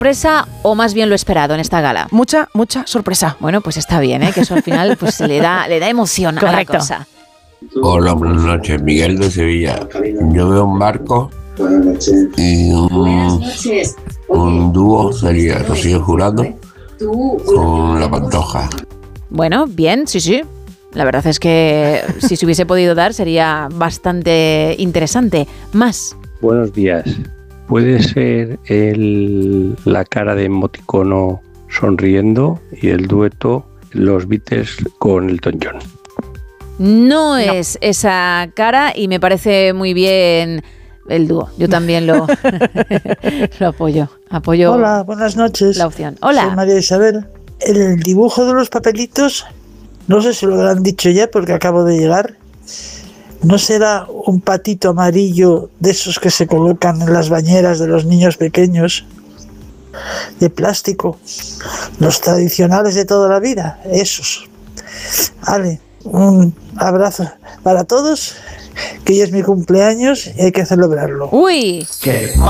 sorpresa o más bien lo esperado en esta gala? Mucha sorpresa. Bueno, pues está bien, ¿eh? Que eso al final pues le da emoción a la cosa. Hola, buenas noches. Miguel de Sevilla. Yo veo un barco y un dúo sería Rocío Jurado con La Pantoja. Bueno, bien, sí. La verdad es que si se hubiese podido dar sería bastante interesante. Más. Buenos días. ¿Puede ser la cara de emoticono sonriendo y el dueto Los Beatles con Elton John? No es esa cara y me parece muy bien el dúo. Yo también lo apoyo. Hola, buenas noches. La opción. Hola. Soy María Isabel. El dibujo de los papelitos, no sé si lo habrán dicho ya porque acabo de llegar. ¿No será un patito amarillo de esos que se colocan en las bañeras de los niños pequeños? De plástico. Los tradicionales de toda la vida. Esos. Vale. Un abrazo para todos, que hoy es mi cumpleaños y hay que celebrarlo. ¡Uy! ¡Qué